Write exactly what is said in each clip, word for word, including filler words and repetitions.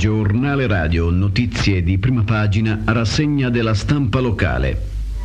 Giornale radio, notizie di prima pagina, rassegna della stampa locale.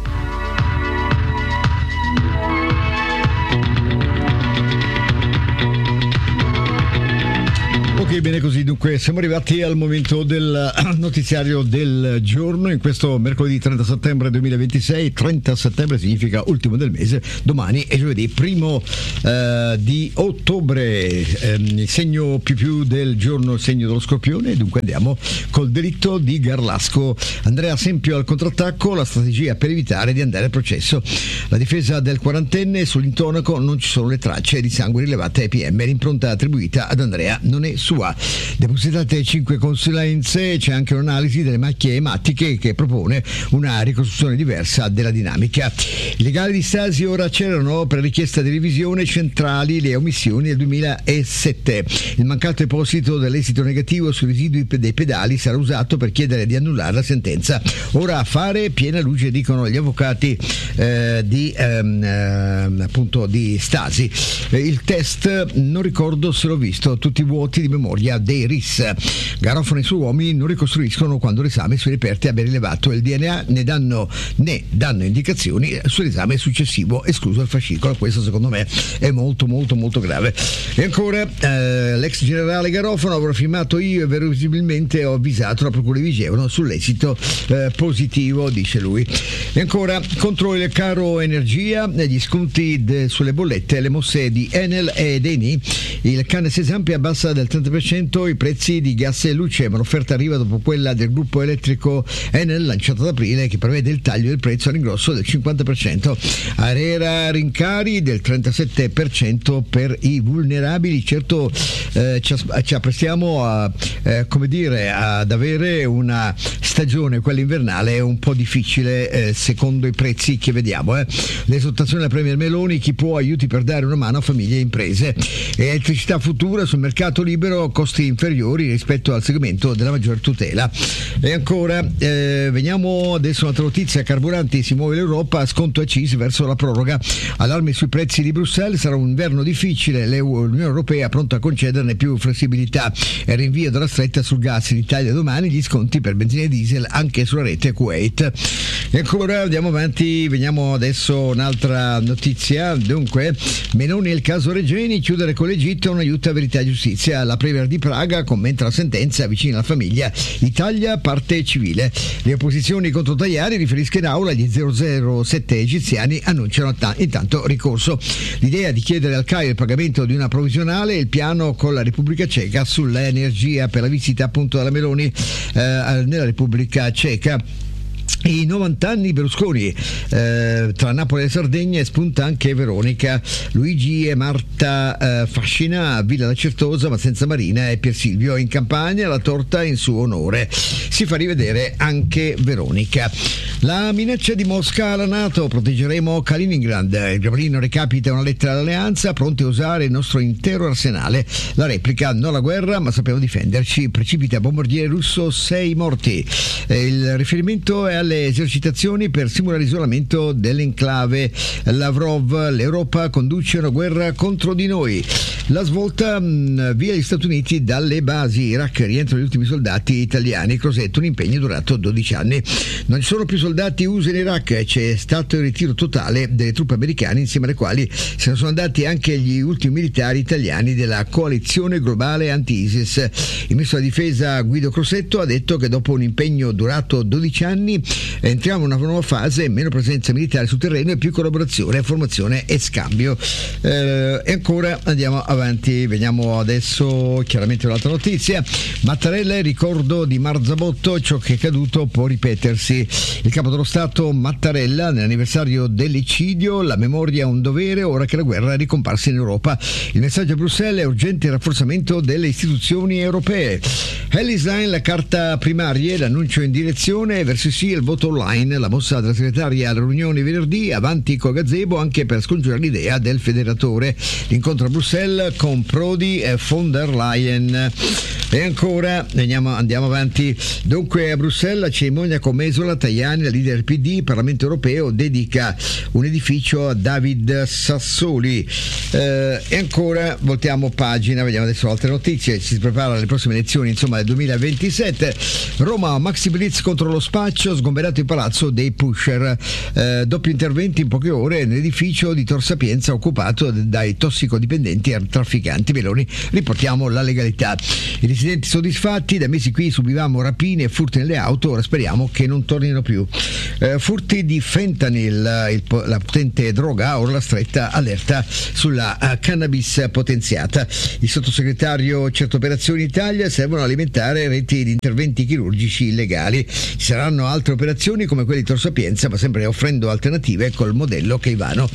Ok, bene così, dunque siamo arrivati al momento del notiziario del giorno in questo mercoledì trenta settembre duemilaventisei. trenta settembre significa ultimo del mese, domani è giovedì primo eh, di ottobre, eh, il segno più più del giorno, il segno dello Scorpione. Dunque andiamo col delitto di Garlasco. Andrea Sempio al contrattacco, la strategia per evitare di andare al processo. La difesa del quarantenne, sull'intonaco non ci sono le tracce di sangue rilevate ai P M, l'impronta attribuita ad Andrea non è sua. Depositate cinque consulenze, c'è anche un'analisi delle macchie ematiche che propone una ricostruzione diversa della dinamica. I legali di Stasi ora accelerano per richiesta di revisione centrali le omissioni del duemilasette. Il mancato deposito dell'esito negativo sui residui dei pedali sarà usato per chiedere di annullare la sentenza. Ora a fare piena luce, dicono gli avvocati eh, di ehm, eh, appunto di Stasi. Eh, il test non ricordo se l'ho visto, tutti vuoti di memoria dei R I S. Garofano e i suoi uomini non ricostruiscono quando l'esame sui reperti abbia rilevato il D N A, ne danno, ne danno indicazioni sull'esame successivo, escluso il fascicolo. Questo secondo me è molto molto molto grave. E ancora eh, l'ex generale Garofano: avrò firmato io e verosimilmente ho avvisato la procura di Vigevano sull'esito eh, positivo, dice lui. E ancora contro il caro energia, gli sconti de, sulle bollette, le mosse di Enel ed Eni. Il Cannes Esempio abbassa del trenta per cento i prezzi di gas e luce, ma l'offerta arriva dopo quella del gruppo elettrico Enel lanciata ad aprile, che prevede il taglio del prezzo all'ingrosso del cinquanta per cento. Arera rincari del trentasette per cento per i vulnerabili. Certo eh, ci, ci apprestiamo a, eh, come dire, ad avere una stagione, quella invernale, un po' difficile eh, secondo i prezzi che vediamo. Eh. L'esaltazione della Premier Meloni, chi può aiuti per dare una mano a famiglie e imprese. E elettricità futura sul mercato libero, costi inferiori rispetto al segmento della maggior tutela. E ancora eh, veniamo adesso un'altra notizia: carburanti, si muove l'Europa, sconto A C I S verso la proroga, allarmi sui prezzi di Bruxelles, sarà un inverno difficile, l'Unione Europea pronta a concederne più flessibilità e rinvio della stretta sul gas in Italia domani, gli sconti per benzina e diesel anche sulla rete Kuwait. E ancora andiamo avanti, veniamo adesso un'altra notizia. Dunque Meloni e il caso Regeni, chiudere con l'Egitto non aiuta verità e giustizia. La Premier di Praga commenta la sentenza, vicina alla famiglia, Italia parte civile. Le opposizioni contro Tajani, riferisca in aula, gli zero zero sette egiziani annunciano t- intanto ricorso. L'idea di chiedere al Cairo il pagamento di una provvisionale e il piano con la Repubblica Ceca sull'energia per la visita appunto della Meloni eh, nella Repubblica Ceca. I novanta anni Berlusconi, eh, tra Napoli e Sardegna, spunta anche Veronica. Luigi e Marta eh, Fascina a Villa La Certosa, ma senza Marina e Pier Silvio in Campania, la torta in suo onore. Si fa rivedere anche Veronica. La minaccia di Mosca alla NATO: proteggeremo Kaliningrad. Il Cremlino recapita una lettera all'alleanza, pronti a usare il nostro intero arsenale. La replica: non la guerra, ma sappiamo difenderci. Precipita bombardiere russo, sei morti. Eh, il riferimento è alle esercitazioni per simulare l'isolamento dell'enclave. Lavrov: l'Europa conduce una guerra contro di noi. La svolta mh, via gli Stati Uniti dalle basi. Iraq, rientrano gli ultimi soldati italiani. Crosetto: un impegno durato dodici anni. Non ci sono più soldati U S A in Iraq, c'è stato il ritiro totale delle truppe americane, insieme alle quali se ne sono andati anche gli ultimi militari italiani della coalizione globale anti-ISIS. Il ministro della difesa Guido Crosetto ha detto che dopo un impegno durato dodici anni entriamo in una nuova fase, meno presenza militare sul terreno e più collaborazione, formazione e scambio. Eh, e ancora andiamo avanti, veniamo adesso chiaramente un'altra notizia. Mattarella, ricordo di Marzabotto, ciò che è caduto può ripetersi. Il capo dello Stato Mattarella, nell'anniversario dell'eccidio: la memoria è un dovere ora che la guerra è ricomparsa in Europa. Il messaggio a Bruxelles è urgente il rafforzamento delle istituzioni europee. Hellisline, la carta primaria, l'annuncio in direzione verso il sì e il voto online, la mossa della segretaria alla riunione venerdì, avanti col gazebo anche per scongiurare l'idea del federatore. L'incontro a Bruxelles con Prodi e von der Leyen. E ancora andiamo, andiamo avanti. Dunque a Bruxelles la cerimonia con Mesola Tajani, la leader P D, Parlamento europeo, dedica un edificio a David Sassoli. Eh, e ancora voltiamo pagina, vediamo adesso altre notizie. Si prepara alle prossime elezioni, insomma, del duemilaventisette. Roma, Maxi Blitz contro lo spaccio, sgomberato il palazzo dei pusher. Eh, doppio interventi in poche ore nell'edificio di Tor Sapienza occupato dai tossicodipendenti e trafficanti. Meloni, riportiamo la legalità. I residenti soddisfatti, da mesi qui subivamo rapine e furti nelle auto, ora speriamo che non tornino più. Eh, furti di fentanyl, il, la potente droga, ora la stretta allerta sulla uh, cannabis potenziata. Il sottosegretario, certe operazioni in Italia servono a alimentare reti di interventi chirurgici illegali. Ci saranno altre operazioni come quelle di Tor Sapienza, ma sempre offrendo alternative col modello Caivano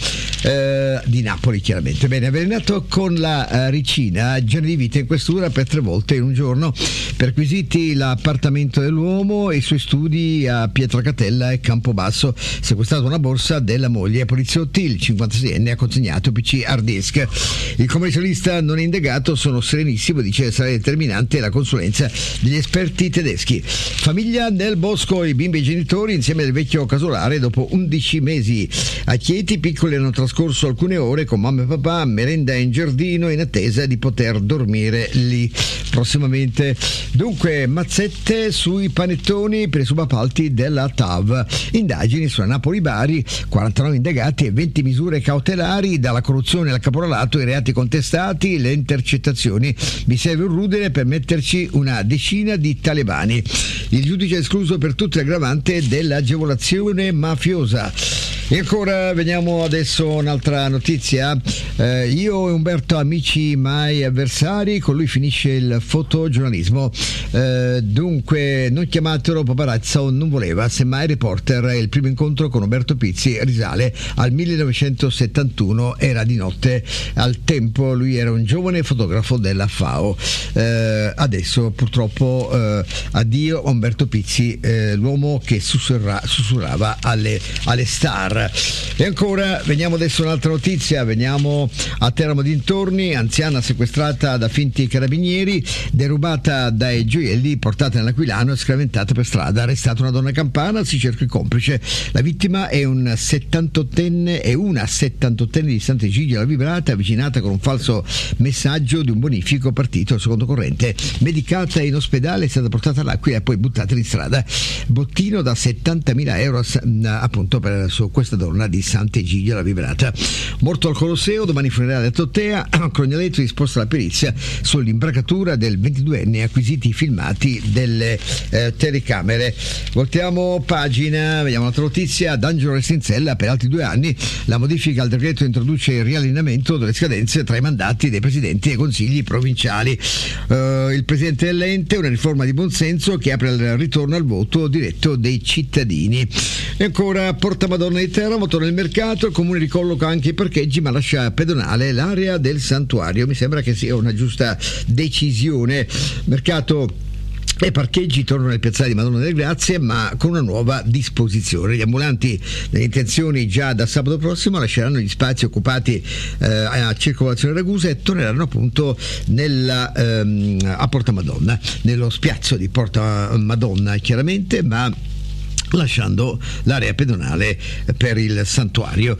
eh, di Napoli, chiaramente. Bene, avvelenato con la uh, ricina, genere di vita in questura per tre volte in un giorno. Perquisiti l'appartamento dell'uomo e i suoi studi a Pietracatella e Campobasso. Sequestrata una borsa della moglie. Poliziotti, il cinquantaseienne ha consegnato P C hard disk. Il commercialista non è indagato, sono serenissimo, dice sarà determinante la consulenza degli esperti tedeschi. Famiglia nel bosco, i bimbi e i genitori insieme al vecchio casolare dopo undici mesi. A Chieti, piccoli hanno trascorso alcune ore con mamma e papà, merenda in giardino in attesa di poter dormire lì prossimamente. Dunque, mazzette sui panettoni per i subappalti della T A V. Indagini sulla Napoli-Bari, quarantanove indagati e venti misure cautelari, dalla corruzione al caporalato, i reati contestati, le intercettazioni. Mi serve un rudere per metterci una decina di talebani. Il giudice ha escluso per tutte l'aggravante dell'agevolazione mafiosa. E ancora vediamo adesso un'altra notizia. Eh, io e Umberto amici mai avversari, con lui finisce il fotogiornalismo. Eh, dunque non chiamatelo paparazzo, non voleva, semmai reporter. Il primo incontro con Umberto Pizzi risale al millenovecentosettantuno, era di notte al tempo, lui era un giovane fotografo della F A O. Eh, adesso purtroppo eh, addio Umberto Pizzi, eh, l'uomo che sussurra, sussurrava alle, alle star. E ancora veniamo adesso un'altra notizia, veniamo a Teramo dintorni, anziana sequestrata da finti carabinieri, derubata dai gioielli, portata nell'Aquilano e scraventata per strada. Arrestata una donna campana, si cerca il complice. La vittima è un settantottenne e una settantottenne di Sant'Egidio alla Vibrata, avvicinata con un falso messaggio di un bonifico partito al secondo corrente. Medicata in ospedale, è stata portata all'Aquila e poi buttata in strada. Bottino da settantamila euro appunto per su questa donna di Sant'Egidio alla Vibrata. Morto al Colosseo, domani funerale a Tottea. Crognaletto, disposta la perizia sull'imbracatura del ventiduenne, acquisiti i filmati delle eh, telecamere. Voltiamo pagina, vediamo un'altra notizia. D'Angelo Restinzella per altri due anni. La modifica al decreto introduce il riallineamento delle scadenze tra i mandati dei presidenti dei consigli provinciali. Uh, il presidente dell'ente, una riforma di buonsenso che apre il ritorno al voto diretto dei cittadini. E ancora Porta Madonna di Teramo, torna il mercato, il comune ricolloca anche i parcheggi ma lascia pedonale l'area del santuario. Mi sembra che sia una giusta decisione. Mercato e parcheggi tornano nel piazzale di Madonna delle Grazie, ma con una nuova disposizione. Gli ambulanti, nelle intenzioni già da sabato prossimo, lasceranno gli spazi occupati eh, a Circolazione Ragusa e torneranno appunto nella, ehm, a Porta Madonna, nello spiazzo di Porta Madonna chiaramente, ma lasciando l'area pedonale per il santuario.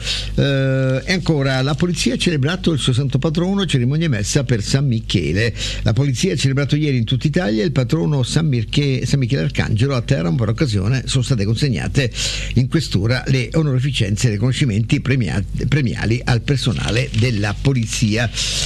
Eh, e ancora la polizia ha celebrato il suo santo patrono, cerimonia messa per San Michele. La polizia ha celebrato ieri in tutta Italia il patrono San, Mirche, San Michele Arcangelo. A Teramo per occasione sono state consegnate in questura le onorificenze e riconoscimenti premiati, premiali al personale della polizia.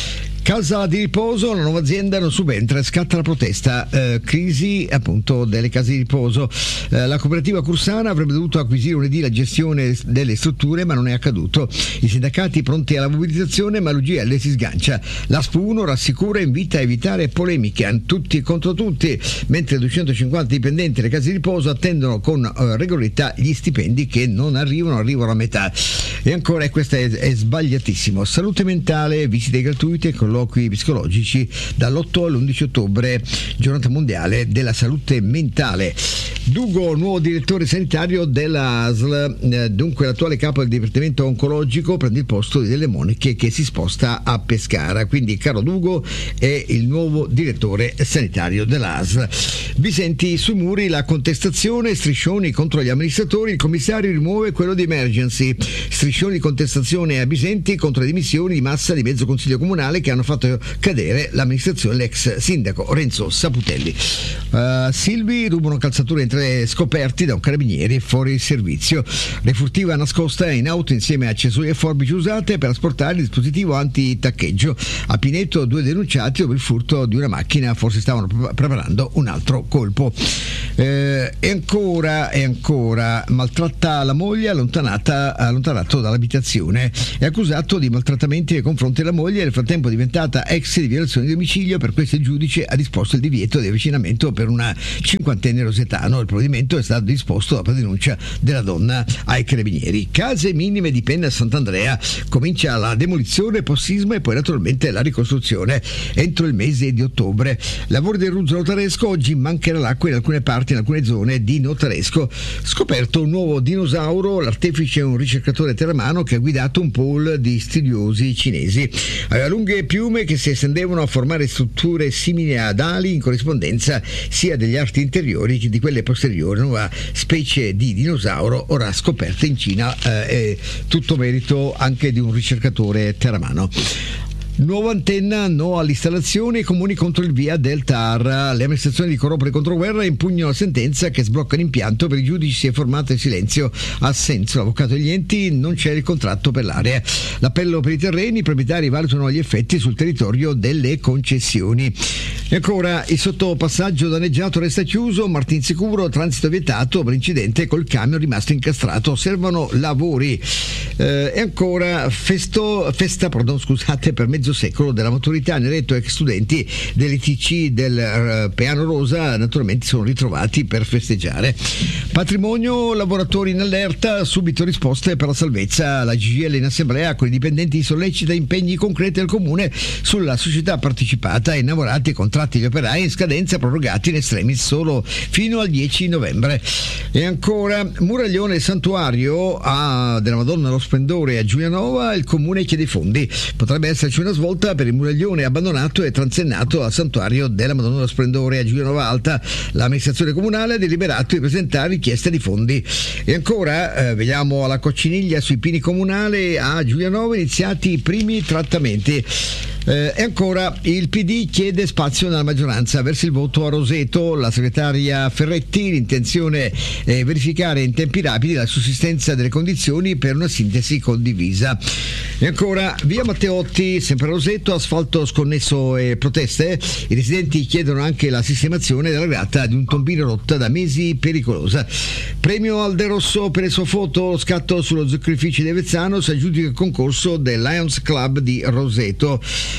Casa di riposo, la nuova azienda non subentra, scatta la protesta, eh, crisi appunto delle case di riposo. Eh, la cooperativa Cursana avrebbe dovuto acquisire lunedì la gestione delle strutture, ma non è accaduto. I sindacati pronti alla mobilitazione, ma l'U G L si sgancia. L'A S P uno rassicura e invita a evitare polemiche, tutti contro tutti, mentre duecentocinquanta dipendenti delle case di riposo attendono con eh, regolarità gli stipendi che non arrivano, arrivano a metà. E ancora, e questo è, è sbagliatissimo, salute mentale, visite gratuite con colloqui psicologici dall'otto all'undici ottobre, giornata mondiale della salute mentale. Dugo, nuovo direttore sanitario della A S L, eh, dunque l'attuale capo del dipartimento oncologico prende il posto di Delle Monache che si sposta a Pescara, quindi Carlo Dugo è il nuovo direttore sanitario della A S L. Bisenti sui muri, la contestazione, striscioni contro gli amministratori, il commissario rimuove quello di emergency, striscioni di contestazione a Bisenti contro le dimissioni di massa di mezzo consiglio comunale che hanno fatto cadere l'amministrazione dell'ex sindaco Renzo Saputelli. Uh, Silvi, rubano calzature in tre scoperti da un carabinieri fuori servizio, refurtiva nascosta in auto insieme a accessori e forbici usate per asportare il dispositivo anti-taccheggio. A Pineto due denunciati dopo il furto di una macchina, forse stavano pre- preparando un altro colpo. Eh, e ancora e ancora maltratta la moglie, allontanata allontanato dall'abitazione, è accusato di maltrattamenti nei confronti della moglie, nel frattempo è diventata ex di violazione di domicilio, per questo il giudice ha disposto il divieto di avvicinamento per una cinquantenne rosetano. Il provvedimento è stato disposto dopo la denuncia della donna ai carabinieri. Case minime di Penna a Sant'Andrea, comincia la demolizione post-sisma e poi naturalmente la ricostruzione entro il mese di ottobre. Lavori del Ruzzo Notaresco, oggi mancherà l'acqua in alcune parti, in alcune zone di Notaresco. Scoperto un nuovo dinosauro, l'artefice è un ricercatore terramano che ha guidato un pool di studiosi cinesi. Aveva lunghe piume che si estendevano a formare strutture simili ad ali in corrispondenza sia degli arti interiori che di quelle posteriori. Nuova specie di dinosauro ora scoperta in Cina, eh, è tutto merito anche di un ricercatore terramano. Nuova antenna, no all'installazione, i comuni contro il via del T A R. Le amministrazioni di Coropoli contro Guerra impugnano la sentenza che sblocca l'impianto, per i giudici si è formato in silenzio assenso. L'avvocato degli enti, non c'è il contratto per l'area. L'appello per i terreni, i proprietari valutano gli effetti sul territorio delle concessioni. E ancora il sottopassaggio danneggiato resta chiuso, Martin sicuro, transito vietato per incidente col camion rimasto incastrato, servono lavori. Eh, e ancora festo, festa pardon, scusate, per mezzo secolo della maturità, hanno eletto ex studenti dell'I T C del uh, Peano Rosa, naturalmente sono ritrovati per festeggiare. Patrimonio, lavoratori in allerta, subito risposte per la salvezza. La G G L in assemblea con i dipendenti sollecita impegni concreti al comune sulla società partecipata, innamorati e contratti gli operai in scadenza prorogati in extremis solo fino al dieci novembre. E ancora Muraglione santuario a, della Madonna dello Splendore a Giulianova, il comune chiede i fondi, potrebbe esserci una svolta per il muraglione abbandonato e transennato al santuario della Madonna dello Splendore a Giulianova Alta. L'amministrazione comunale ha deliberato di presentare richiesta di fondi. E ancora eh, vediamo alla Cocciniglia sui pini comunale a Giulianova, iniziati i primi trattamenti. Eh, e ancora il P D chiede spazio nella maggioranza verso il voto a Roseto. La segretaria Ferretti, l'intenzione è verificare in tempi rapidi la sussistenza delle condizioni per una sintesi condivisa. E ancora via Matteotti, sempre a Roseto, asfalto sconnesso e proteste. I residenti chiedono anche la sistemazione della grata di un tombino rotta da mesi, pericolosa. Premio al De Rosso per le sue foto, lo scatto sullo zuccherificio di Avezzano, si aggiudica il concorso del Lions Club di Roseto.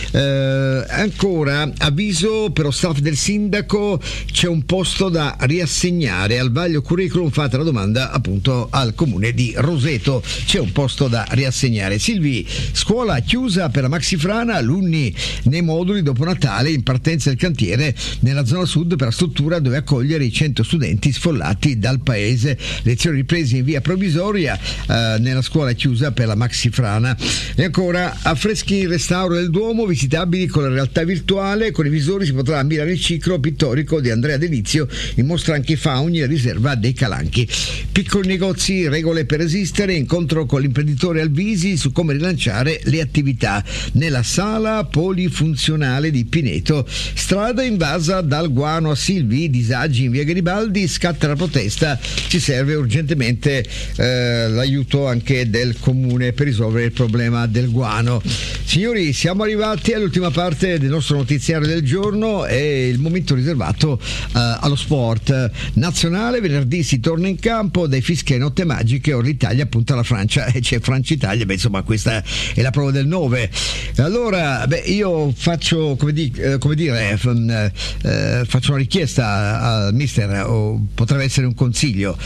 Eh, ancora avviso per lo staff del sindaco, c'è un posto da riassegnare al vaglio curriculum, fate la domanda appunto al comune di Roseto, c'è un posto da riassegnare. Silvi, scuola chiusa per la Maxifrana, alunni nei moduli dopo Natale, in partenza del cantiere nella zona sud per la struttura dove accogliere i cento studenti sfollati dal paese. Lezioni riprese in via provvisoria eh, nella scuola chiusa per la Maxifrana. E ancora affreschi in restauro del Duomo, visitabili con la realtà virtuale, con i visori si potrà ammirare il ciclo pittorico di Andrea Delizio, in mostra anche i fauni e riserva dei Calanchi. Piccoli negozi, regole per resistere, incontro con l'imprenditore Alvisi su come rilanciare le attività nella sala polifunzionale di Pineto. Strada invasa dal guano a Silvi, disagi in via Garibaldi, scatta la protesta, ci serve urgentemente eh, l'aiuto anche del comune per risolvere il problema del guano. Signori, siamo arrivati all'ultima parte del nostro notiziario del giorno, è il momento riservato uh, allo sport nazionale. Venerdì si torna in campo, dai fischi e notte magiche, ora l'Italia punta alla Francia e c'è Francia-Italia, beh insomma questa è la prova del nove. Allora beh, io faccio come, di, eh, come dire f- eh, faccio una richiesta al mister, o potrebbe essere un consiglio,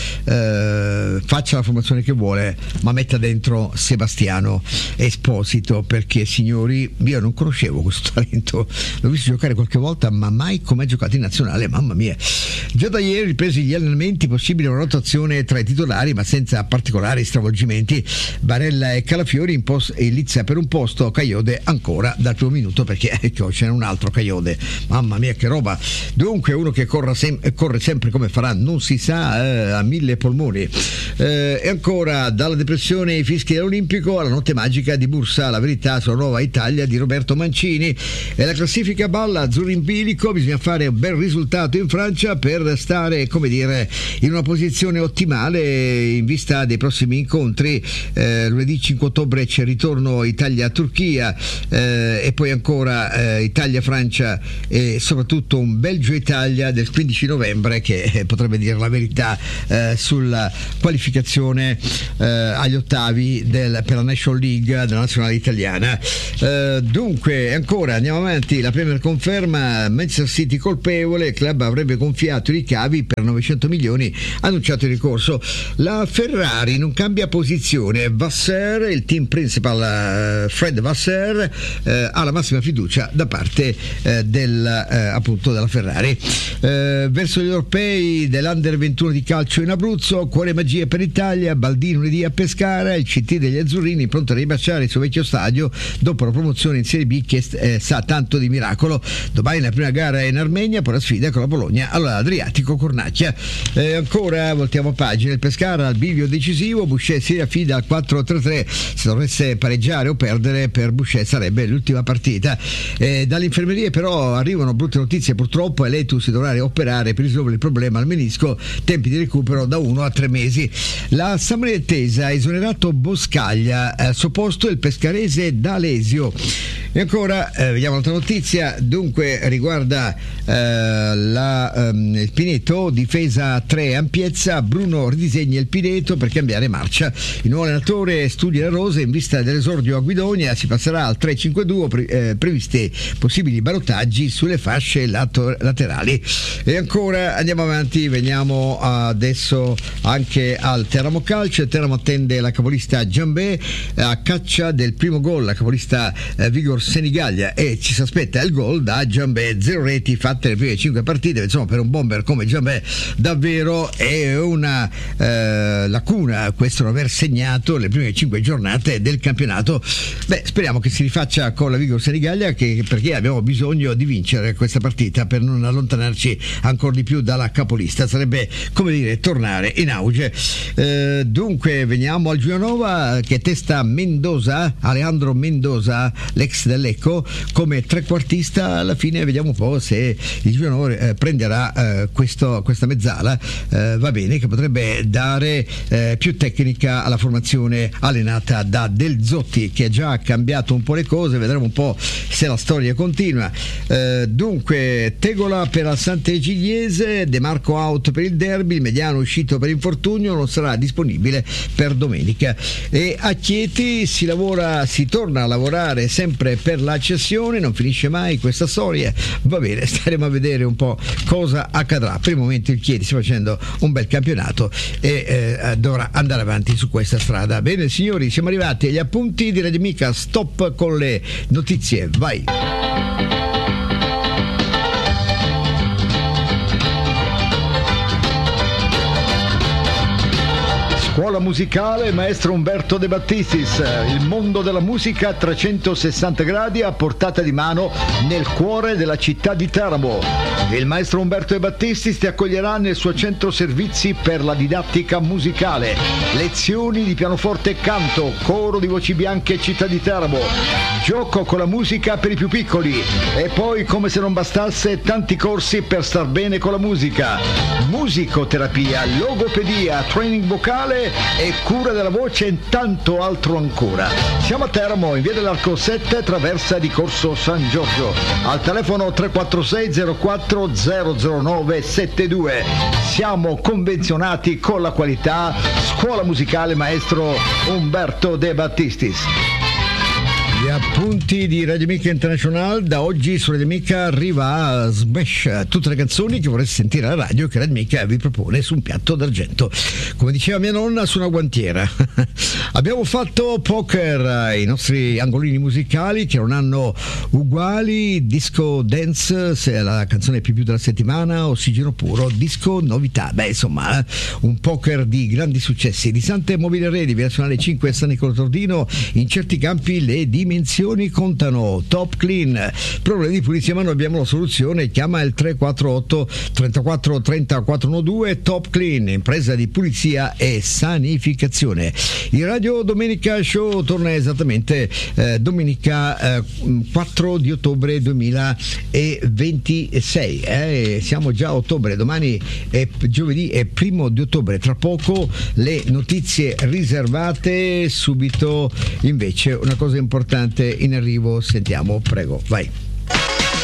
eh, faccia la formazione che vuole ma metta dentro Sebastiano Esposito, perché signori io non conoscevo questo talento, l'ho visto giocare qualche volta, ma mai come ha giocato in nazionale, mamma mia. Già da ieri ripresi gli allenamenti, possibile una rotazione tra i titolari ma senza particolari stravolgimenti. Barella e Calafiori in, post, in lizza per un posto, Kayode ancora dal primo minuto, perché ecco, c'è un altro Kayode, mamma mia che roba. Dunque uno che corra sem- corre sempre come farà non si sa, eh, a mille polmoni. Eh, e ancora dalla depressione ai fischi dell'Olimpico alla notte magica di Bursa, la verità sulla nuova Italia di Roberto Mancini. E la classifica balla azzurro in bilico, bisogna fare un bel risultato in Francia per stare, come dire, in una posizione ottimale in vista dei prossimi incontri. Eh, lunedì cinque ottobre c'è il ritorno Italia-Turchia, eh, e poi ancora eh, Italia-Francia e soprattutto un Belgio-Italia del quindici novembre che eh, potrebbe dire la verità eh, sulla qualificazione eh, agli ottavi del, per la National League della nazionale italiana. Eh, dunque ancora andiamo avanti, la Premier conferma Manchester City colpevole, il club avrebbe gonfiato i ricavi per novecento milioni, annunciato il ricorso. La Ferrari non cambia posizione, Vasseur, il team principal uh, Fred Vasseur uh, ha la massima fiducia da parte uh, del, uh, appunto della Ferrari. Uh, verso gli europei dell'Under ventuno di calcio in Abruzzo, cuore magie per l'Italia, Baldini lunedì a Pescara, il C T degli azzurrini pronto a ribaciare il suo vecchio stadio dopo la promozione in Serie B che eh, sa tanto di miracolo. Domani la prima gara è in Armenia, poi la sfida con la Bologna allora Adriatico Cornacchia. Eh, ancora voltiamo pagina, il Pescara al bivio decisivo, Boucher si affida al quattro tre tre, se dovesse pareggiare o perdere per Boucher sarebbe l'ultima partita. Eh, dall'infermeria però arrivano brutte notizie purtroppo, e Letu si dovrà operare per risolvere il problema al menisco, tempi di recupero da uno a tre mesi. La Sammarinese ha esonerato Boscaglia, al suo posto il pescarese D'Alesio. E ancora eh, vediamo un'altra notizia, dunque riguarda eh, la, ehm, il Pineto, difesa tre ampiezza, Bruno ridisegna il Pineto per cambiare marcia, il nuovo allenatore studia le rose in vista dell'esordio a Guidonia, si passerà al tre cinque due, pre- eh, previsti possibili ballottaggi sulle fasce lato- laterali. E ancora andiamo avanti, veniamo adesso anche al Teramo Calcio. Il Teramo attende la capolista Giambé a caccia del primo gol, la capolista eh, Vigor Senigallia, e ci si aspetta il gol da Giambé, zero reti fatte nelle prime cinque partite, insomma per un bomber come Giambé davvero è una eh, lacuna questo non aver segnato le prime cinque giornate del campionato. Beh, speriamo che si rifaccia con la Vigor Senigallia, che, perché abbiamo bisogno di vincere questa partita per non allontanarci ancora di più dalla capolista, sarebbe come dire tornare in auge. Eh, dunque veniamo al Giulianova che testa Mendoza, Alejandro Mendoza, l'ex dell'Ecco, come trequartista. Alla fine vediamo un po' se il Giulianova eh, prenderà eh, questo, questa mezzala, eh, va bene, che potrebbe dare eh, più tecnica alla formazione allenata da Del Zotti, che ha già cambiato un po' le cose, vedremo un po' se la storia continua. Eh, dunque Tegola per la Sant'Egidiese, De Marco out per il derby, il mediano uscito per infortunio non sarà disponibile per domenica. E a Chieti si lavora, si torna a lavorare sempre per la cessione, non finisce mai questa storia, va bene, staremo a vedere un po' cosa accadrà. Per il momento il Chieti sta facendo un bel campionato e eh, dovrà andare avanti su questa strada. Bene signori, siamo arrivati agli appunti di Radio Amica, stop con le notizie, vai. Scuola musicale Maestro Umberto De Battistis, il mondo della musica a trecentosessanta gradi a portata di mano nel cuore della città di Teramo. Il Maestro Umberto De Battistis ti accoglierà nel suo centro servizi per la didattica musicale, lezioni di pianoforte e canto, coro di voci bianche città di Teramo, gioco con la musica per i più piccoli e poi, come se non bastasse, tanti corsi per star bene con la musica, musicoterapia, logopedia, training vocale e cura della voce e tanto altro ancora. Siamo a Teramo in via dell'Arco sette, traversa di Corso San Giorgio, al telefono tre quattro sei zero quattro zero zero nove sette due. Siamo convenzionati con la qualità. Scuola musicale Maestro Umberto De Battistis. Appunti di Radio Amica International. Da oggi su Radio Amica arriva Smash, tutte le canzoni che vorreste sentire alla radio che Radio Amica vi propone su un piatto d'argento, come diceva mia nonna, su una guantiera. Abbiamo fatto poker, i nostri angolini musicali che non hanno uguali, disco dance, se è la canzone più più della settimana, ossigeno puro, disco novità. Beh, insomma, un poker di grandi successi. Di Sante Mobile Redi, Via Nazionale cinque, San Nicolo Tordino. In certi campi le dimensioni contano. Top Clean, problemi di pulizia ma noi abbiamo la soluzione. Chiama il tre quattro otto trentaquattro trenta quattrocentododici. Top Clean, impresa di pulizia e sanificazione. Il Radio Domenica Show torna esattamente eh, domenica eh, quattro di ottobre duemilaventisei. Eh, siamo già a ottobre, domani è giovedì, è primo di ottobre. Tra poco le notizie riservate, subito invece una cosa importante in arrivo. Sentiamo, prego, vai.